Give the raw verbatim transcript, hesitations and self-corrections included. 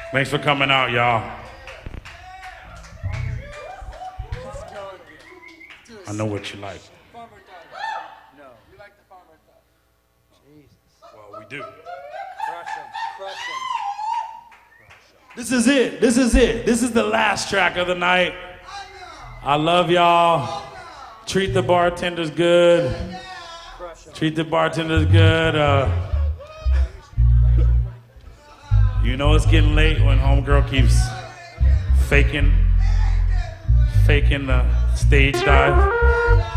Thanks for coming out, y'all. I know what you like. Farmer No. You like the farmer stuff. Jesus. Well, we do. Crush him. Crush him. This is it. This is it. This is the last track of the night. I love y'all. Treat the bartenders good. Treat the bartenders good. Uh, you know it's getting late when homegirl keeps faking, faking the stage dive.